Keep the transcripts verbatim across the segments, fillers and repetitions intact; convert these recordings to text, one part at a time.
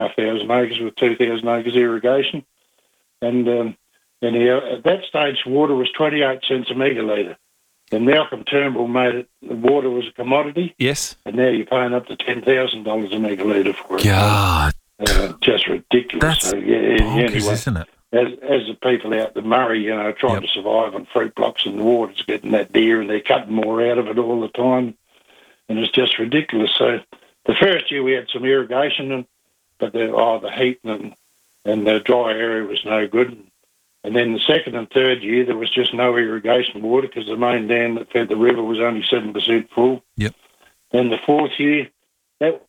half thousand acres with two thousand acres irrigation. And um, and he, at that stage, water was twenty-eight cents a megalitre. And Malcolm Turnbull made it, the water was a commodity. Yes. And now you're paying up to ten thousand dollars a megalitre for it. God. Uh, just ridiculous. That's so, yeah, bonkers, anyway, isn't it? As, as the people out the Murray, you know, trying Yep. to survive on fruit blocks and the water's getting that dear and they're cutting more out of it all the time. And it's just ridiculous. So the first year we had some irrigation, and but the, oh, the heat and, and the dry area was no good. And then the second and third year, there was just no irrigation water because the main dam that fed the river was only seven percent full. Yep. Then the fourth year, that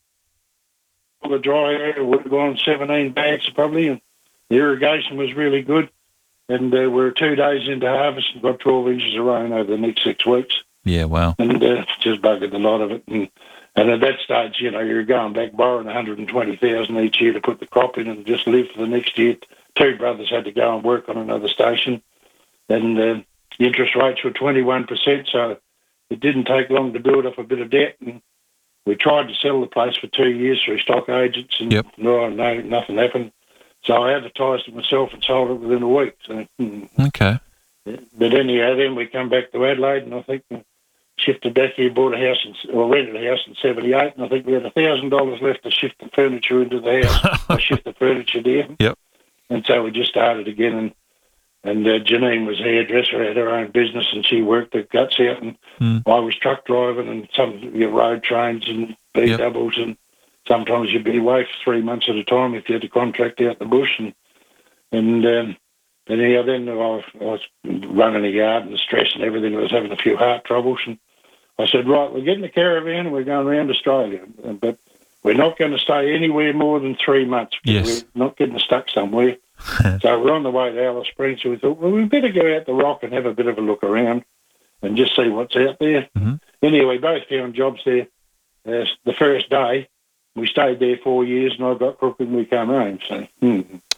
the dry area would have gone seventeen bags probably, and the irrigation was really good. And uh, we were two days into harvest and got twelve inches of rain over the next six weeks. Yeah, wow. And uh, just buggered a lot of it. And, and at that stage, you know, you're going back borrowing one hundred twenty thousand dollars each year to put the crop in and just live for the next year. Two brothers had to go and work on another station. And uh, the interest rates were twenty-one percent, so it didn't take long to build up a bit of debt. And we tried to sell the place for two years through stock agents, and Yep. no, no, nothing happened. So I advertised it myself and sold it within a week. So, hmm. Okay. But anyhow, then we come back to Adelaide, and I think we shifted back here, bought a house, in, or rented a house in seventy-eight, and I think we had one thousand dollars left to shift the furniture into the house. I shift the furniture there. Yep. And so we just started again, and and uh, Janine was a hairdresser, had her own business, and she worked the guts out, and Mm. I was truck driving and some you know, road trains and B Yep. doubles, and sometimes you'd be away for three months at a time if you had to contract out the bush. And and um, and yeah, then I was, I was running a yard and stress and everything. I was having a few heart troubles, and I said, right, we're getting a caravan and we're going around Australia, but we're not going to stay anywhere more than three months. Yes. We're not getting stuck somewhere. So we're on the way to Alice Springs, so we thought, well, we better go out the rock and have a bit of a look around and just see what's out there. Mm-hmm. Anyway, both found jobs there. Uh, the first day, we stayed there four years, and I got crook and we came home. So, hmm.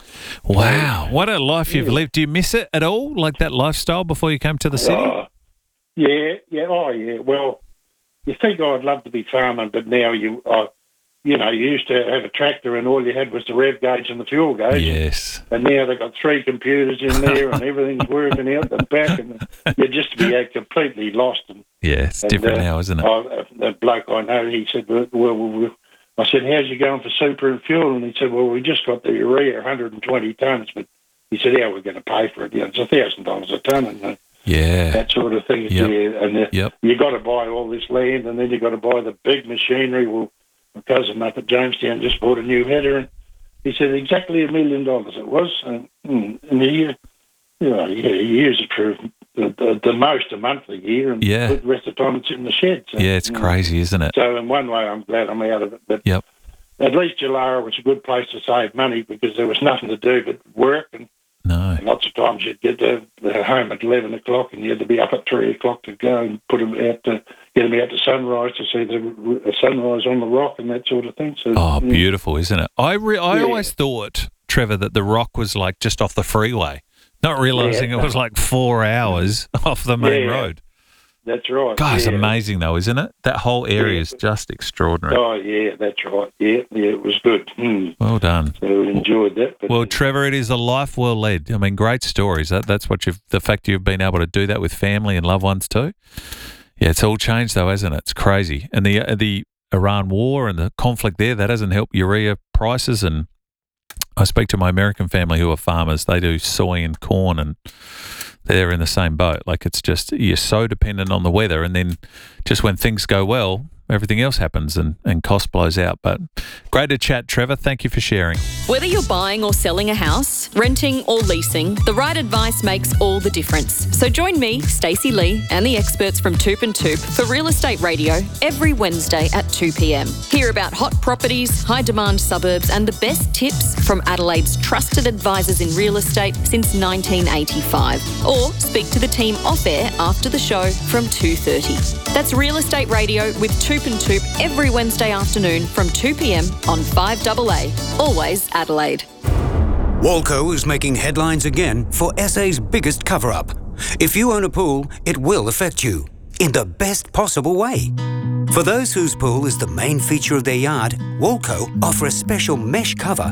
Wow. What a life you've Yeah. lived. Do you miss it at all, like that lifestyle before you came to the city? Oh, yeah, yeah, oh, yeah. Well, you think I'd love to be farming, but now you, uh, you know, you used to have a tractor and all you had was the rev gauge and the fuel gauge. Yes. And now they've got three computers in there and everything's working out the back, and you're just be uh, completely lost. And, Yeah, it's and, different uh, now, isn't it? I, the bloke I know, he said, well, well, well, I said, how's you going for super and fuel? And he said, well, we just got the urea, one hundred twenty tonnes, but he said, how are we going to pay for it? You know, it's one thousand dollars a tonne and uh, Yeah. that sort of thing. Yep. Yeah, and uh, Yep. you got to buy all this land, and then you got to buy the big machinery. Well, my cousin up at Jamestown just bought a new header, and he said exactly a million dollars it was. And, mm, and he, you know, yeah, he used it for the, the, the most a month a year, and Yeah. the rest of the time it's in the shed. So, Yeah, it's mm. crazy, isn't it? So in one way, I'm glad I'm out of it. But Yep. at least Jalara was a good place to save money because there was nothing to do but work, and No. lots of times you'd get to, to home at eleven o'clock and you had to be up at three o'clock to go and put them out to get them out to sunrise to see the uh, sunrise on the rock and that sort of thing. So, Oh, yeah. beautiful, isn't it? I re- I Yeah. always thought, Trevor, that the rock was like just off the freeway, not realising Yeah. it was like four hours off the main Yeah. road. That's right. God, it's yeah. amazing though, isn't it? That whole area Yeah. is just extraordinary. Oh, yeah, that's right. Yeah, yeah, it was good. Hmm. Well done. So we enjoyed that. But, Well, Trevor, it is a life well led. I mean, great stories. That that's what you've the fact you've been able to do that with family and loved ones too. Yeah, it's all changed though, hasn't it? It's crazy. And the uh, the Iran war and the conflict there, that hasn't helped urea prices. And I speak to my American family who are farmers. They do soy and corn, and they're in the same boat. Like, it's just, you're so dependent on the weather, and then just when things go well, everything else happens and, and cost blows out. But great to chat, Trevor. Thank you for sharing. Whether you're buying or selling a house, renting or leasing, the right advice makes all the difference. So join me, Stacey Lee, and the experts from Toop and Toop for Real Estate Radio every Wednesday at two p.m. Hear about hot properties, high-demand suburbs, and the best tips from Adelaide's trusted advisors in real estate since nineteen eighty-five. Or speak to the team off-air after the show from two thirty. That's Real Estate Radio with Toop and Toop every Wednesday afternoon from two p.m. on five A A. Always Adelaide. Walco is making headlines again for S A's biggest cover-up. If you own a pool, it will affect you in the best possible way. For those whose pool is the main feature of their yard, Walco offer a special mesh cover